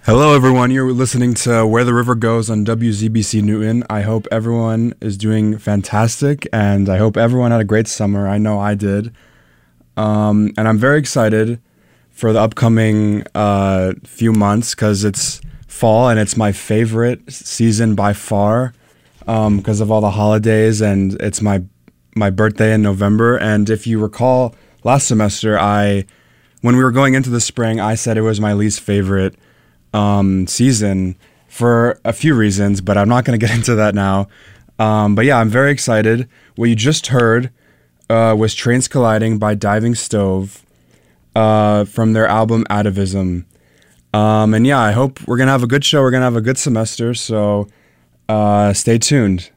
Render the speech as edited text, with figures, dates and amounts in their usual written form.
Hello, everyone. You're listening to Where the River Goes on WZBC Newton. I hope everyone is doing fantastic, and I hope everyone had a great summer. I know I did. And I'm very excited for the upcoming few months because it's fall and it's my favorite season by far because of all the holidays, and it's my birthday in November. And if you recall, last semester, when we were going into the spring, I said it was my least favorite season for a few reasons, but I'm not going to get into that now. But yeah, I'm very excited. What you just heard was Trains Colliding by Diving Stove from their album Atavism. And yeah, I hope we're going to have a good show. We're going to have a good semester, so stay tuned.